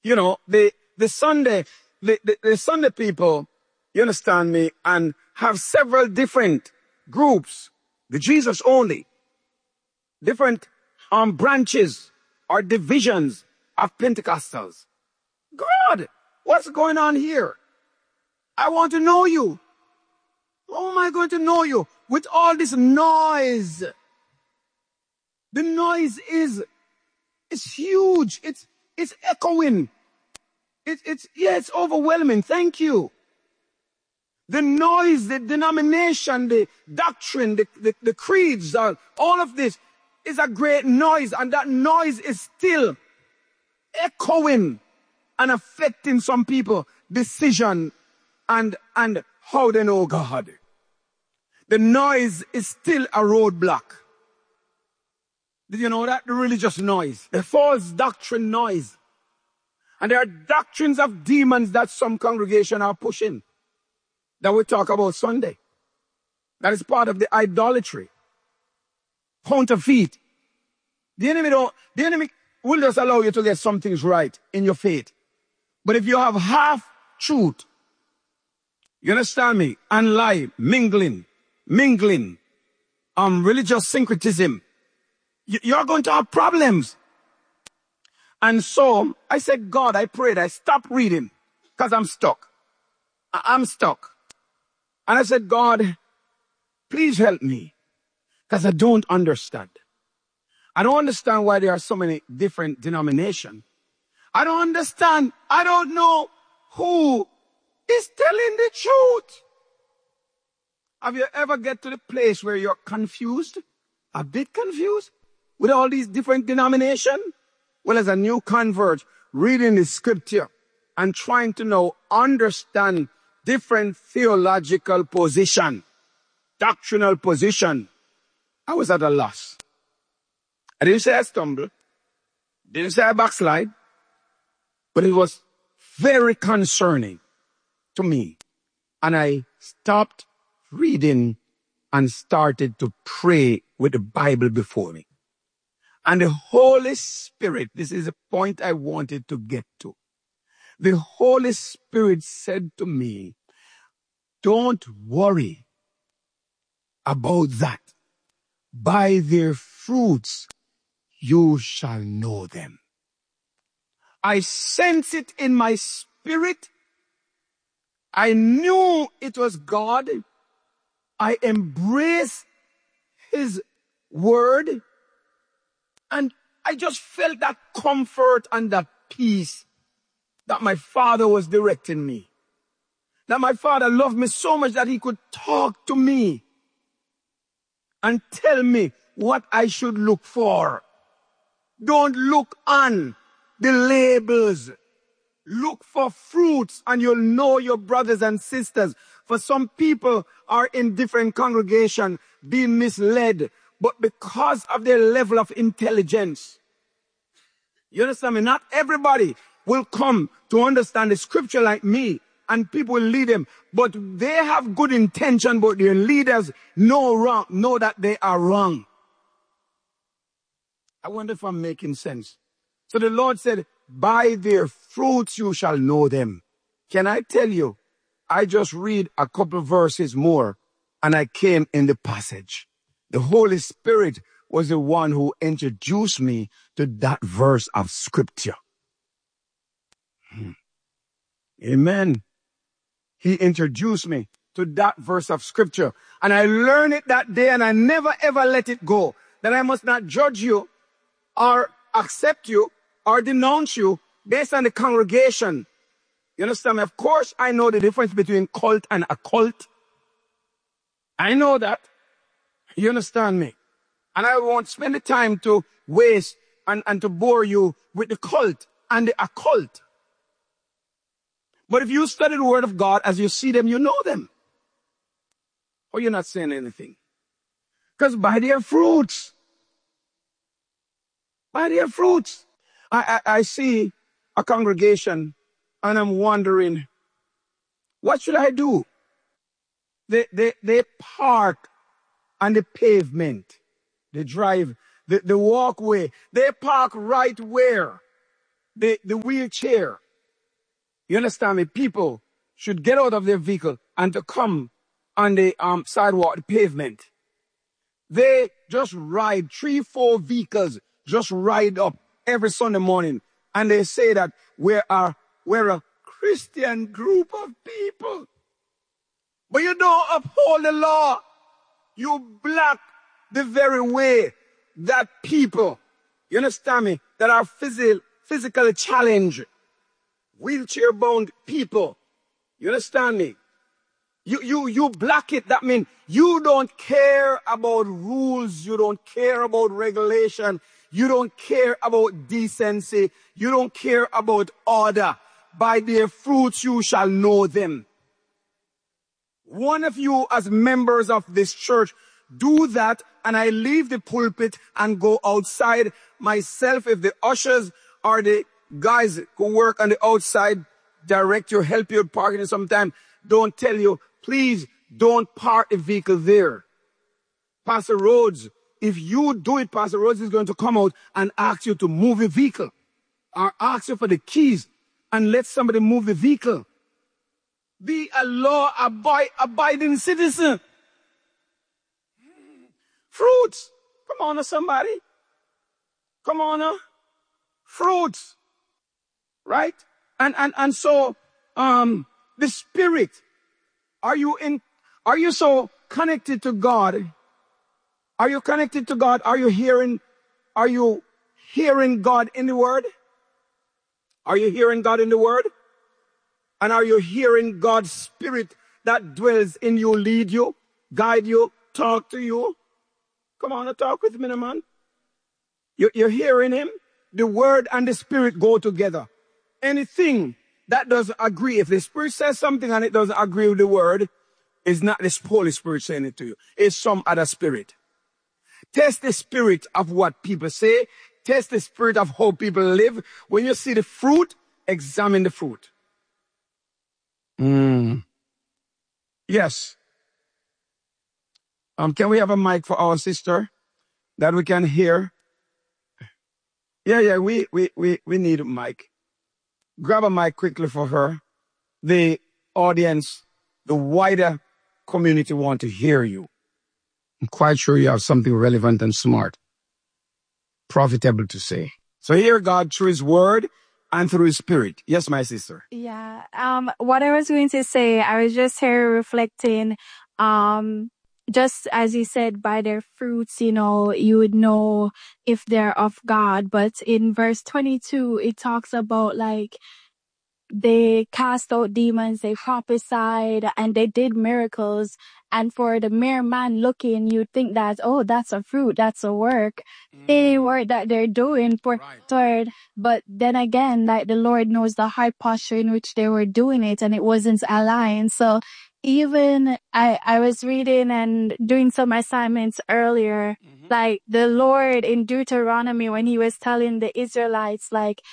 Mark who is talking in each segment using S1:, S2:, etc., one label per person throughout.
S1: You know, the Sunday people, you understand me, and have several different groups, the Jesus only, different branches or divisions of Pentecostals. God, what's going on here? I want to know you. How am I going to know you with all this noise? The noise is huge. It's echoing. It's overwhelming. Thank you. The noise, the denomination, the doctrine, the creeds, all of this is a great noise, and that noise is still echoing and affecting some people decision and how they know God. The noise is still a roadblock. Did you know that? The religious noise, the false doctrine noise. And there are doctrines of demons that some congregation are pushing that we talk about Sunday. That is part of the idolatry. Counterfeit. The enemy will just allow you to get some things right in your faith. But if you have half truth, you understand me, and lie, mingling, religious syncretism, you're going to have problems. And so I said, God, I prayed, I stopped reading because I'm stuck. I'm stuck. And I said, God, please help me because I don't understand. I don't understand why there are so many different denominations. I don't understand. I don't know who is telling the truth. Have you ever get to the place where you're confused? A bit confused with all these different denominations? Well, as a new convert, reading the scripture and trying to understand different theological position, doctrinal position, I was at a loss. I didn't say I stumbled, didn't say I backslide, but it was very concerning to me. And I stopped reading and started to pray with the Bible before me. And the Holy Spirit, this is the point I wanted to get to. The Holy Spirit said to me, don't worry about that. By their fruits, you shall know them. I sense it in my spirit. I knew it was God. I embraced His word. And I just felt that comfort and that peace that my Father was directing me. That my Father loved me so much that He could talk to me and tell me what I should look for. Don't look on the labels. Look for fruits and you'll know your brothers and sisters. For some people are in different congregations being misled, but because of their level of intelligence. You understand me? Not everybody will come to understand the scripture like me, and people will lead them. But they have good intention, but their leaders know that they are wrong. I wonder if I'm making sense. So the Lord said, by their fruits you shall know them. Can I tell you, I just read a couple verses more and I came in the passage. The Holy Spirit was the one who introduced me to that verse of scripture. Amen. He introduced me to that verse of scripture. And I learned it that day and I never ever let it go. That I must not judge you or accept you or denounce you based on the congregation. You understand me? Of course, I know the difference between cult and a cult. I know that. You understand me? And I won't spend the time to waste and to bore you with the cult and the occult. But if you study the word of God, as you see them, you know them. Or you're not saying anything. Because by their fruits. By their fruits. I see a congregation and I'm wondering, what should I do? They park on the pavement. They drive, the walkway. They park right where? the wheelchair. You understand me? People should get out of their vehicle and to come on the sidewalk, the pavement. They just ride 3-4 vehicles, just ride up every Sunday morning. And they say that we're a Christian group of people. But you don't uphold the law. You block the very way that people, you understand me, that are physically challenged, wheelchair-bound people, you understand me? You block it. That means you don't care about rules. You don't care about regulation. You don't care about decency. You don't care about order. By their fruits you shall know them. One of you as members of this church do that, and I leave the pulpit and go outside myself. If the ushers or the guys who work on the outside direct you, help you parking sometime, don't tell you, please don't park a vehicle there. Pastor Rhodes, if you do it, Pastor Rhodes is going to come out and ask you to move a vehicle or ask you for the keys and let somebody move the vehicle. Be a law-abiding citizen. Fruits. Come on, somebody. Come on, fruits. Right? And so, the Spirit, are you so connected to God? Are you connected to God? Are you hearing God in the Word? Are you hearing God in the Word? And are you hearing God's Spirit that dwells in you, lead you, guide you, talk to you? Come on, talk with me, man. You're hearing Him? The Word and the Spirit go together. Anything that doesn't agree, if the Spirit says something and it doesn't agree with the Word, it's not the Holy Spirit saying it to you. It's some other spirit. Test the spirit of what people say. Test the spirit of how people live. When you see the fruit, examine the fruit. Yes. Can we have a mic for our sister that we can hear? Yeah, we need a mic. Grab a mic quickly for her. The audience, the wider community want to hear you. I'm quite sure you have something relevant and smart, profitable to say. So hear God through His Word and through His Spirit. Yes, my sister.
S2: Yeah. What I was going to say, I was just here reflecting, just as you said, by their fruits, you would know if they're of God. But in verse 22, it talks about they cast out demons, they prophesied, and they did miracles. And for the mere man looking, you'd think that, oh, that's a fruit, that's a work. Any work that they're doing for Lord. But then again, the Lord knows the heart posture in which they were doing it, and it wasn't aligned. So even I was reading and doing some assignments earlier, the Lord in Deuteronomy, when He was telling the Israelites,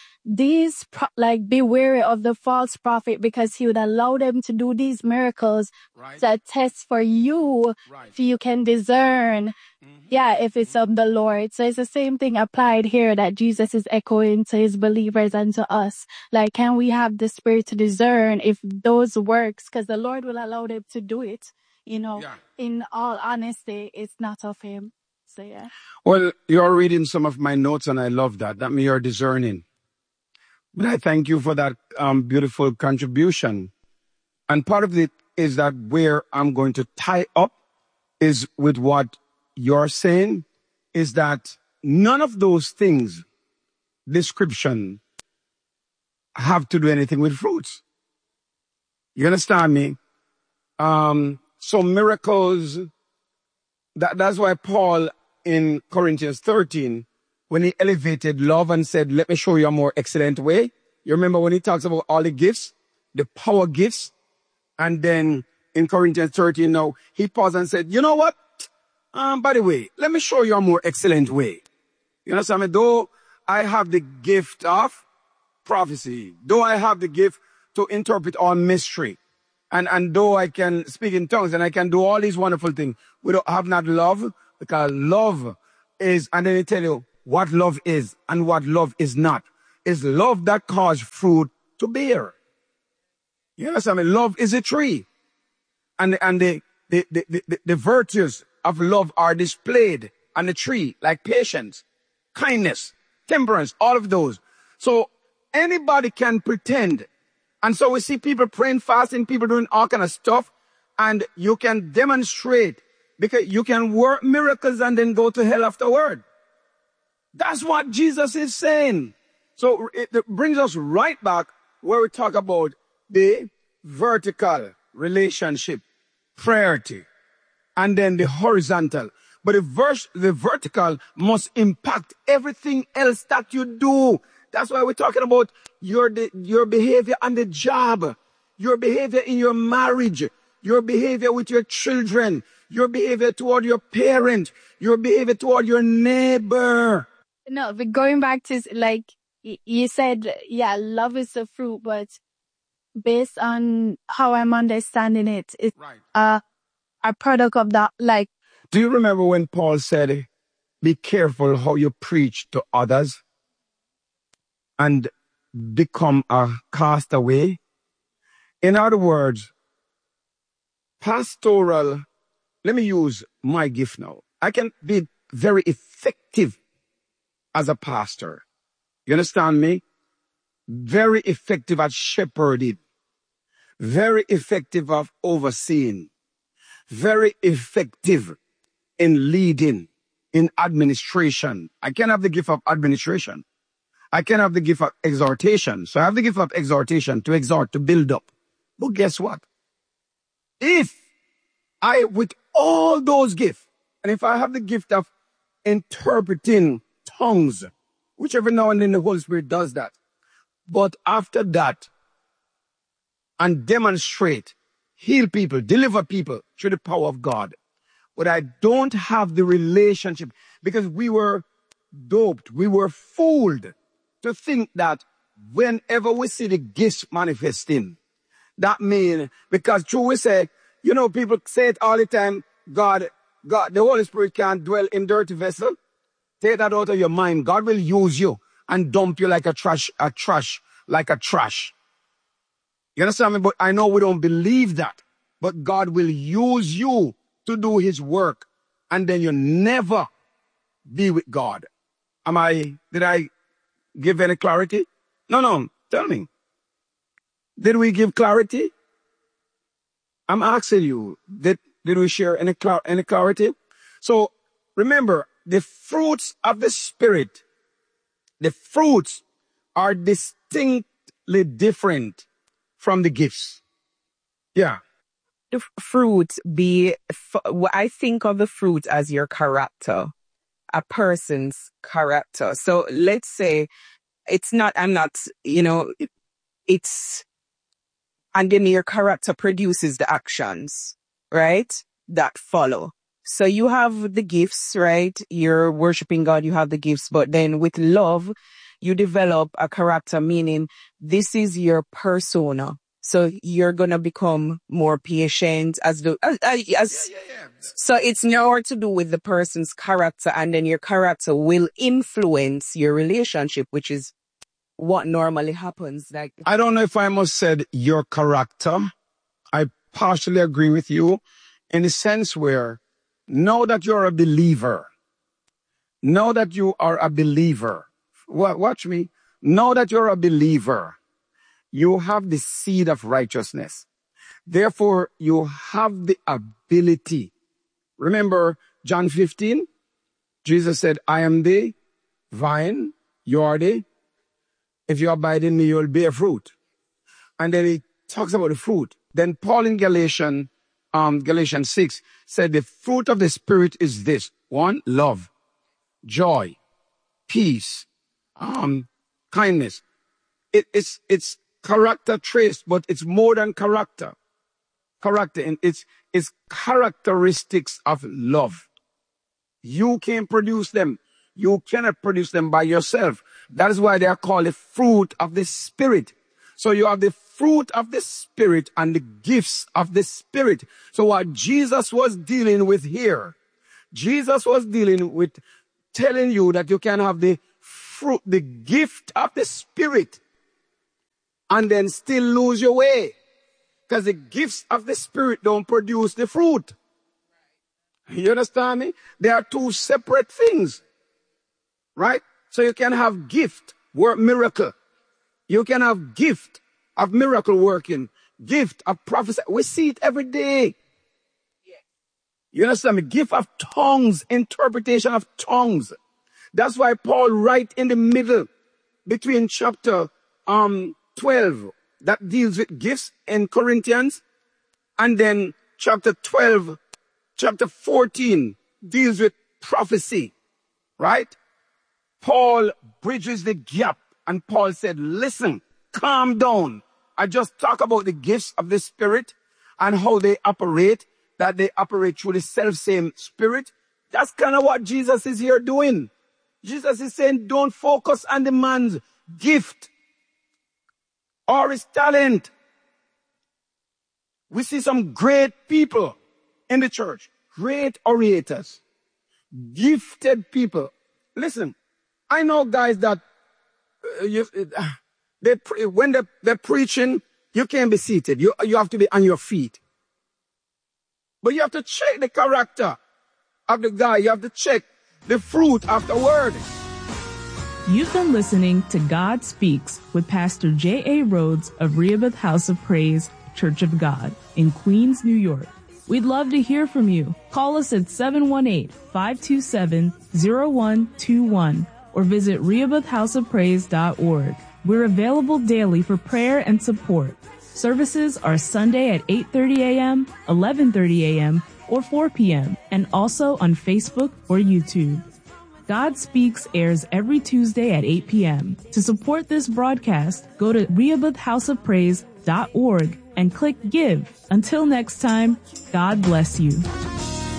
S2: be wary of the false prophet, because he would allow them to do these miracles to test for you if you can discern, if it's of the Lord. So it's the same thing applied here that Jesus is echoing to His believers and to us. Can we have the Spirit to discern if those works, because the Lord will allow them to do it, in all honesty, it's not of Him. So yeah.
S1: Well, you're reading some of my notes and I love that. That means you're discerning. But I thank you for that beautiful contribution. And part of it is that where I'm going to tie up is with what you're saying, is that none of those things, description, have to do anything with fruits. You understand me? So miracles, that's why Paul in Corinthians 13, when he elevated love and said, let me show you a more excellent way. You remember when he talks about all the gifts, the power gifts, and then in Corinthians 13 now, he paused and said, you know what? By the way, let me show you a more excellent way. You understand me? Though I have the gift of prophecy, though I have the gift to interpret all mystery, and though I can speak in tongues and I can do all these wonderful things, we don't have not love, because love is, and then they tell you what love is and what love is not. is love that causes fruit to bear. You understand me? Love is a tree. And the virtues of love are displayed on the tree, like patience, kindness, temperance, all of those. So anybody can pretend. And so we see people praying, fasting, people doing all kind of stuff, and you can demonstrate, because you can work miracles and then go to hell afterward. That's what Jesus is saying. So it brings us right back where we talk about the vertical relationship, priority, and then the horizontal. But the vertical must impact everything else that you do. That's why we're talking about your behavior on the job, your behavior in your marriage, your behavior with your children, your behavior toward your parent, your behavior toward your neighbor.
S2: No, but going back to, like you said, yeah, love is the fruit, but based on how I'm understanding it, it's
S1: right.
S2: A product of that. Like,
S1: do you remember when Paul said, be careful how you preach to others and become a castaway? In other words, pastoral, let me use my gift now. I can be very effective as a pastor. You understand me? Very effective at shepherding. Very effective of overseeing. Very effective in leading, in administration. I can have the gift of administration. I can have the gift of exhortation. So I have the gift of exhortation, to exhort, to build up. But guess what? If I, with all those gifts, and if I have the gift of interpreting tongues, which every now and then the Holy Spirit does that, but after that, and demonstrate, heal people, deliver people through the power of God, but I don't have the relationship, because we were doped, we were fooled to think that whenever we see the gifts manifesting, that means, because true we say, you know, people say it all the time, God, the Holy Spirit can't dwell in dirty vessel. Take that out of your mind. God will use you and dump you like a trash. You understand me? But I know we don't believe that. But God will use you to do his work. And then you never be with God. Did I give any clarity? No, tell me. Did we give clarity? I'm asking you, did we share any clarity? So remember, the fruits of the Spirit, the fruits are distinctly different from the gifts. Yeah.
S3: The fruit I think of the fruit as your character, a person's character. So let's say and then your character produces the actions, right? That follow. So you have the gifts, right? You're worshiping God, you have the gifts, but then with love, you develop a character, meaning this is your persona. So you're going to become more patient So it's more to do with the person's character, and then your character will influence your relationship, which is what normally happens. Like,
S1: I don't know if I must said your character. I partially agree with you in the sense where know that you're a believer. Know that you are a believer. Watch me. Know that you're a believer. You have the seed of righteousness. Therefore, you have the ability. Remember John 15? Jesus said, I am the vine, you are the. If you abide in me, you will bear fruit. And then he talks about the fruit. Then Paul in Galatians 6 said the fruit of the Spirit is this. 1, love, joy, peace, kindness. It's character traits, but it's more than character. Character, and it's characteristics of love. You can't produce them. You cannot produce them by yourself. That is why they are called the fruit of the Spirit. So you have the fruit of the Spirit and the gifts of the Spirit. So what Jesus was dealing with here, Jesus was dealing with telling you that you can have the fruit, the gift of the Spirit, and then still lose your way. Because the gifts of the Spirit don't produce the fruit. You understand me? They are two separate things. Right? So you can have gift, work miracle. You can have gift of miracle working, gift of prophecy. We see it every day. You understand me? Gift of tongues, interpretation of tongues. That's why Paul right in the middle between chapter 12 that deals with gifts in Corinthians, and then chapter 14 deals with prophecy, right? Paul bridges the gap, and Paul said, listen, calm down. I just talk about the gifts of the Spirit and how they operate, that they operate through the self-same Spirit. That's kind of what Jesus is here doing. Jesus is saying, don't focus on the man's gift or his talent. We see some great people in the church, great orators, gifted people. Listen, I know guys that when they're preaching, you can't be seated. You have to be on your feet. But you have to check the character of the guy. You have to check the fruit afterward.
S4: You've been listening to God Speaks with Pastor J.A. Rhodes of Rehoboth House of Praise, Church of God in Queens, New York. We'd love to hear from you. Call us at 718-527-0121 or visit RehobothHouseOfPraise.org. We're available daily for prayer and support. Services are Sunday at 8:30 a.m., 11:30 a.m., or 4 p.m., and also on Facebook or YouTube. God Speaks airs every Tuesday at 8 p.m. To support this broadcast, go to RehobothHouseOfPraise.org and click Give. Until next time, God bless you.